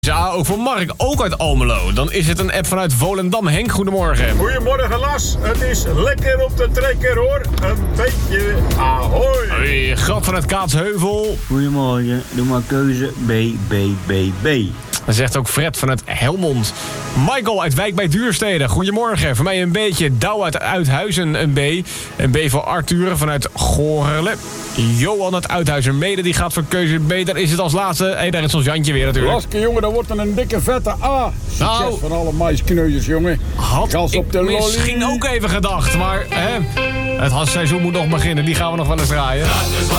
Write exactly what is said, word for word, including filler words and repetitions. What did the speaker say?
Ja, ook voor Mark, ook uit Almelo. Dan is het een app vanuit Volendam. Henk, goedemorgen. Goedemorgen, Las. Het is lekker op de trekker, hoor. Een beetje ahoy. Hey, Grap vanuit Kaatsheuvel. Goedemorgen, doe maar keuze B, B, B, B. Dan zegt ook Fred vanuit Helmond. Michael uit Wijk bij Duurstede. Goedemorgen. Voor mij een beetje. Douw uit Uithuizen, een B. Een B voor Arthur vanuit Goorle. Johan uit Uithuizen Mede, die gaat voor keuze B. Daar is het als laatste. Hé, hey, daar is ons Jantje weer natuurlijk. Laske, jongen, dat wordt een dikke vette A. Succes Nou, van alle maiskneuzers, jongen. Had Gas ik op de misschien lolly. ook even gedacht. Maar hè, het seizoen moet nog beginnen. Die gaan we nog wel eens draaien.